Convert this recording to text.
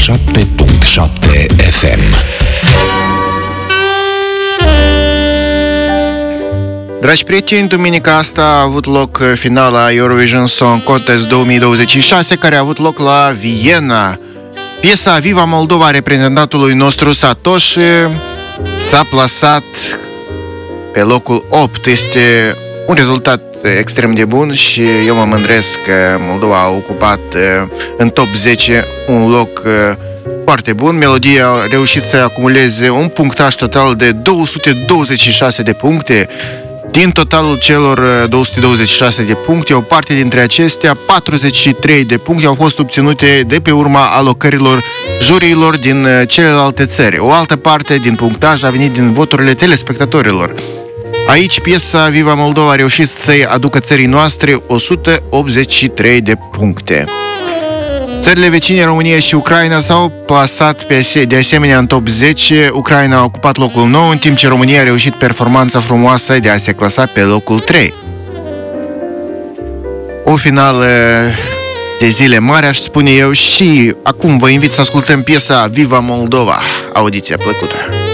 FM. Dragi prieteni, duminica asta a avut loc finala Eurovision Song Contest 2026, care a avut loc la Viena. Piesa Viva Moldova, reprezentantului nostru Satoshi, s-a plasat pe locul 8. Este un rezultat extrem de bun și eu mă mândresc că Moldova a ocupat în top 10 un loc foarte bun. Melodia a reușit să acumuleze un punctaj total de 226 de puncte. Din totalul celor 226 de puncte, o parte dintre acestea, 43 de puncte, au fost obținute de pe urma alocărilor juriilor din celelalte țări. O altă parte din punctaj a venit din voturile telespectatorilor. Aici, piesa Viva Moldova a reușit să-i aducă țării noastre 183 de puncte. Țările vecine, România și Ucraina, s-au plasat de asemenea în top 10. Ucraina a ocupat locul 9, în timp ce România a reușit performanța frumoasă de a se clasa pe locul 3. O finală de zile mari, aș spune eu, și acum vă invit să ascultăm piesa Viva Moldova. Audiție plăcută!